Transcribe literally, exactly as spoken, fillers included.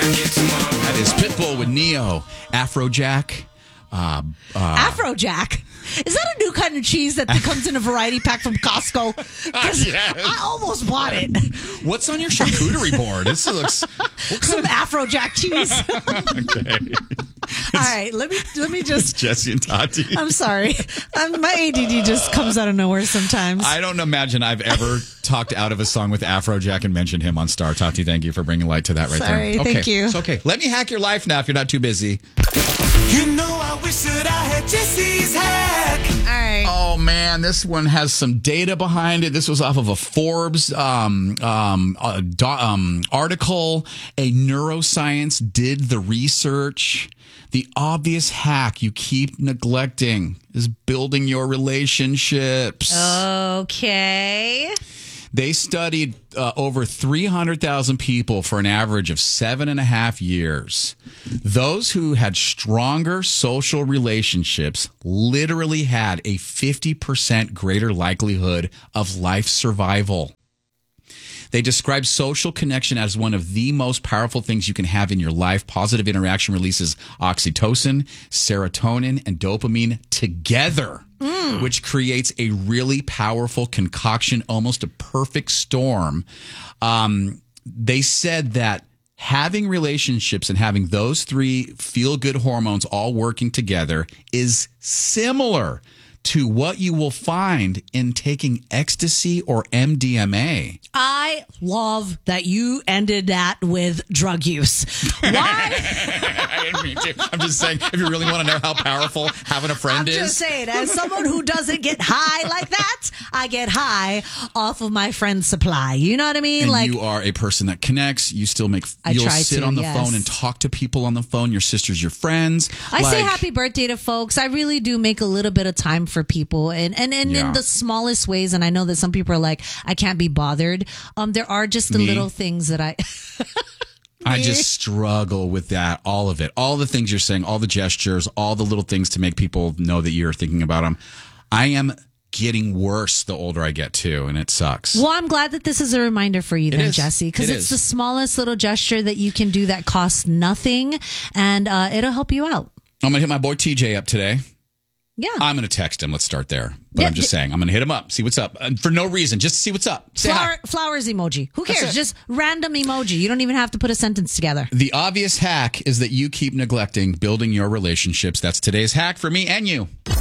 That is Pitbull with Neo, Afrojack. Uh, uh, Afrojack. Is that a new kind of cheese that comes in a variety pack from Costco? Because Yes. I almost bought it. What's on your charcuterie board? This looks what Some kind of Afrojack cheese. okay. All right, let me let me just. Jesse and Tati. I'm sorry. Um, my A D D just comes out of nowhere sometimes. I don't imagine I've ever talked out of a song with Afrojack and mentioned him on Star. Tati, thank you for bringing light to that right Sorry, there. Okay, thank you. It's okay. Let me hack your life now if you're not too busy. You know I wish that I had Jesse's hack. All right. Oh man, this one has some data behind it. This was off of a Forbes um, um, uh, do, um, article. A neuroscience did the research. The obvious hack you keep neglecting is building your relationships. Okay. They studied uh, over three hundred thousand people for an average of seven and a half years. Those who had stronger social relationships literally had a fifty percent greater likelihood of life survival. They describe social connection as one of the most powerful things you can have in your life. Positive interaction releases oxytocin, serotonin, and dopamine together, mm. which creates a really powerful concoction, almost a perfect storm. Um, they said that having relationships and having those three feel-good hormones all working together is similar to what you will find in taking ecstasy or M D M A. I love that you ended that with drug use. Why? I didn't mean to. I'm just saying, if you really want to know how powerful having a friend I'm is. just saying, as someone who doesn't get high like that, I get high off of my friend's supply. You know what I mean? And like you are a person that connects. You still make. I You'll try sit to, on the yes. phone and talk to people on the phone. Your sisters, your friends. I say Like, happy birthday to folks. I really do make a little bit of time for people, and and, and Yeah. in the smallest ways. And I know that some people are like, I can't be bothered. Um, there are just the Me? little things that I. I just struggle with that. All of it. All the things you're saying. All the gestures. All the little things to make people know that you're thinking about them. I am getting worse the older I get too, and it sucks. Well, I'm glad that this is a reminder for you, then, is. Jesse, because It it's is. the smallest little gesture that you can do that costs nothing, and uh, it'll help you out. I'm gonna hit my boy T J up today. Yeah. I'm going to text him. Let's start there. But Yeah, I'm just yeah. saying, I'm going to hit him up, see what's up. And for no reason, just to see what's up. Say Flower, hi. flowers emoji. Who That's cares? it. Just random emoji. You don't even have to put a sentence together. The obvious hack is that you keep neglecting building your relationships. That's today's hack for me and you.